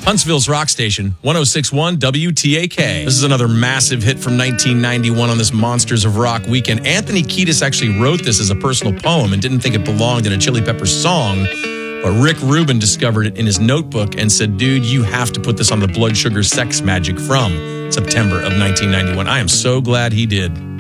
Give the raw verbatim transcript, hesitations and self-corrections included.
Huntsville's rock station, one oh six point one W T A K. This is another massive hit from nineteen ninety-one on this Monsters of Rock weekend. Anthony Kiedis actually wrote this as a personal poem and didn't think it belonged in a Chili Peppers song. But Rick Rubin discovered it in his notebook and said, dude, you have to put this on the Blood Sugar Sex Magic from September of nineteen ninety-one. I am so glad he did.